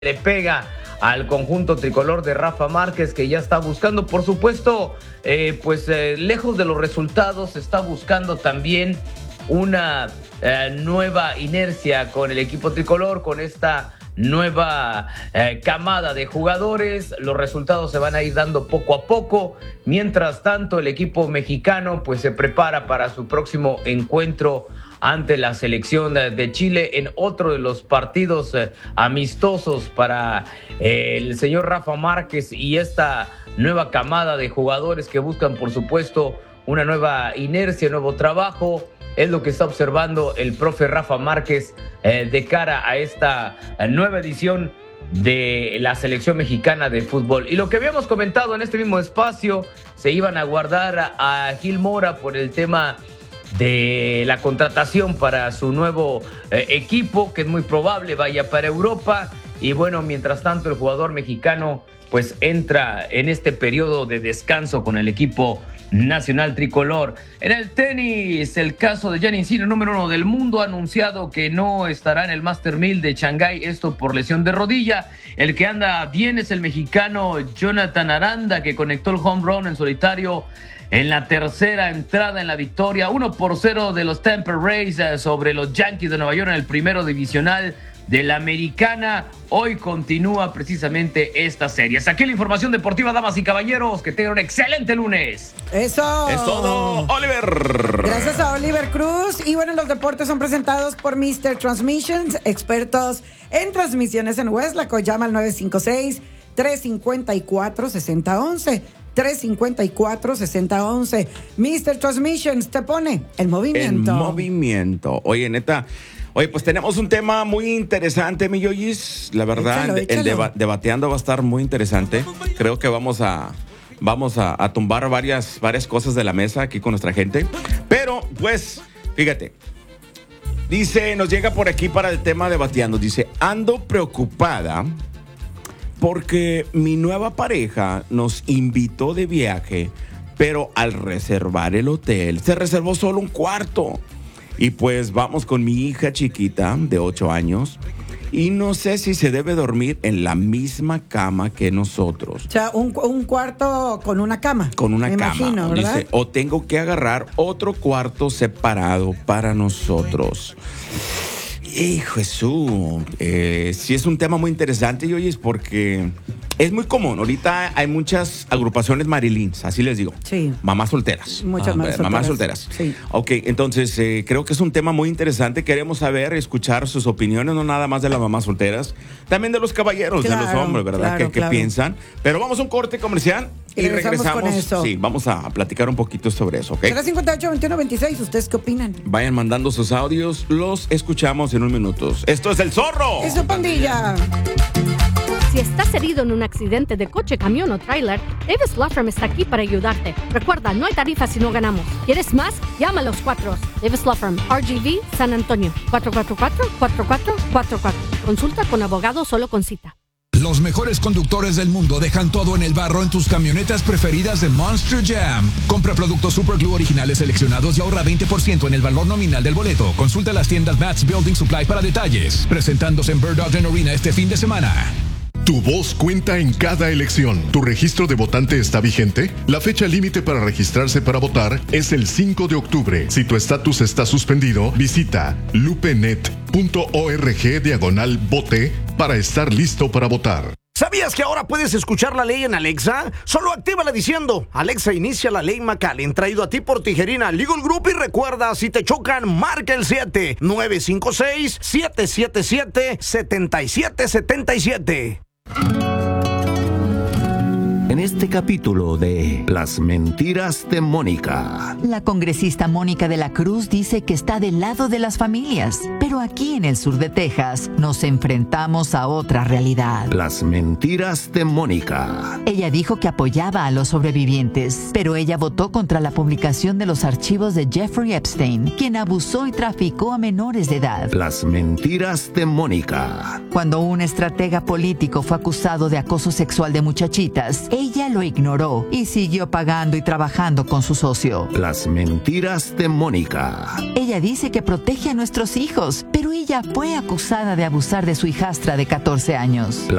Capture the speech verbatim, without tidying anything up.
le pega al conjunto tricolor de Rafa Márquez, que ya está buscando, por supuesto, eh, pues eh, lejos de los resultados, está buscando también una eh, nueva inercia con el equipo tricolor, con esta nueva eh, camada de jugadores. Los resultados se van a ir dando poco a poco. Mientras tanto, el equipo mexicano pues se prepara para su próximo encuentro ante la selección de Chile en otro de los partidos eh, amistosos para eh, el señor Rafa Márquez y esta nueva camada de jugadores que buscan, por supuesto, una nueva inercia, nuevo trabajo. Es lo que está observando el profe Rafa Márquez eh, de cara a esta nueva edición de la selección mexicana de fútbol. Y lo que habíamos comentado en este mismo espacio, se iban a guardar a, a Gil Mora por el tema de la contratación para su nuevo eh, equipo, que es muy probable vaya para Europa. Y bueno, mientras tanto el jugador mexicano pues entra en este periodo de descanso con el equipo nacional tricolor. En el tenis, el caso de Giannis Sinner, número uno del mundo, ha anunciado que no estará en el Master mil de Shanghái, esto por lesión de rodilla. El que anda bien es el mexicano Jonathan Aranda, que conectó el home run en solitario en la tercera entrada en la victoria, uno por cero de los Tampa Rays eh, sobre los Yankees de Nueva York en el primero divisional de la Americana. Hoy continúa precisamente esta serie. Hasta aquí la información deportiva, damas y caballeros. Que tengan un excelente lunes. Eso. Es todo, Oliver. Gracias a Oliver Cruz. Y bueno, los deportes son presentados por mister Transmissions, expertos en transmisiones en Westlaco. Llama al nueve cinco seis, tres cinco cuatro, seis cero uno uno. tres cinco cuatro, seis cero uno uno. mister Transmissions te pone el movimiento. El movimiento. Oye, neta, oye, pues tenemos un tema muy interesante, mi Yoyis. La verdad, échalo, échalo. el deba- debateando va a estar muy interesante. Creo que vamos a vamos a, a tumbar varias, varias cosas de la mesa aquí con nuestra gente. Pero, pues, fíjate. Dice, nos llega por aquí para el tema debateando. Dice, ando preocupada porque mi nueva pareja nos invitó de viaje, pero al reservar el hotel, se reservó solo un cuarto. Y pues vamos con mi hija chiquita de ocho años y no sé si se debe dormir en la misma cama que nosotros. O sea, un, un cuarto con una cama. Con una me cama. Imagino, ¿verdad? Dice, o tengo que agarrar otro cuarto separado para nosotros. Hijo Jesús, eh, sí es un tema muy interesante, y oye, es porque es muy común. Ahorita hay muchas agrupaciones marilins, así les digo. Sí. Mamás solteras. Muchas ah, mamás Mamás solteras. solteras. Sí. Ok, entonces eh, creo que es un tema muy interesante. Queremos saber, escuchar sus opiniones, no nada más de las mamás solteras, también de los caballeros, claro, de los hombres, ¿verdad? Claro, ¿Qué, claro. ¿Qué piensan? Pero vamos a un corte comercial y, y regresamos, regresamos. con eso. Sí, vamos a platicar un poquito sobre eso, ¿ok? tres cinco ocho, veintiuno veintiséis, ¿ustedes qué opinan? Vayan mandando sus audios, los escuchamos en un minuto. Esto es El Zorro. ¡Eso, pandilla! Si estás herido en un accidente de coche, camión o tráiler, Davis Law Firm está aquí para ayudarte. Recuerda, no hay tarifas si no ganamos. ¿Quieres más? Llama a los cuatro. Davis Law Firm, R G V, San Antonio, cuatro cuatro cuatro, cuatro cuatro cuatro cuatro. Consulta con abogado solo con cita. Los mejores conductores del mundo dejan todo en el barro en tus camionetas preferidas de Monster Jam. Compra productos Super Glue originales seleccionados y ahorra veinte por ciento en el valor nominal del boleto. Consulta las tiendas Mats Building Supply para detalles. Presentándose en Bird Dog Arena este fin de semana. Tu voz cuenta en cada elección. ¿Tu registro de votante está vigente? La fecha límite para registrarse para votar es el cinco de octubre. Si tu estatus está suspendido, visita lupenet punto org diagonal vote para estar listo para votar. ¿Sabías que ahora puedes escuchar la ley en Alexa? Solo actívala diciendo, Alexa, inicia la ley McAllen, traído a ti por Tijerina Legal Group, y recuerda, si te chocan, marca el siete nueve cinco seis, siete siete siete, siete siete siete siete. En este capítulo de Las mentiras de Mónica. La congresista Mónica de la Cruz dice que está del lado de las familias, pero aquí en el sur de Texas nos enfrentamos a otra realidad. Las mentiras de Mónica. Ella dijo que apoyaba a los sobrevivientes, pero ella votó contra la publicación de los archivos de Jeffrey Epstein, quien abusó y traficó a menores de edad. Las mentiras de Mónica. Cuando un estratega político fue acusado de acoso sexual de muchachitas, ella lo ignoró y siguió pagando y trabajando con su socio. Las mentiras de Mónica. Ella dice que protege a nuestros hijos, pero ella fue acusada de abusar de su hijastra de catorce años.